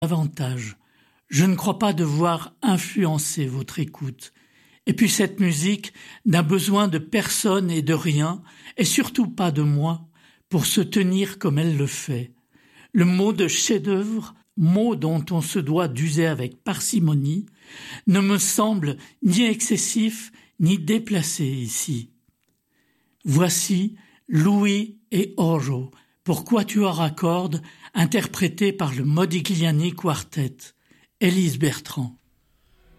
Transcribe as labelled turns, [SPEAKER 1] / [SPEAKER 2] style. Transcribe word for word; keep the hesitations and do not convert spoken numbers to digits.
[SPEAKER 1] davantage. Je ne crois pas devoir influencer votre écoute. Et puis cette musique n'a besoin de personne et de rien, et surtout pas de moi, pour se tenir comme elle le fait. Le mot de chef-d'œuvre, mot dont on se doit d'user avec parcimonie, ne me semble ni excessif ni déplacé ici. Voici Louis et Oro, pour quatuor à cordes, interprété par le Modigliani Quartet, Élise Bertrand.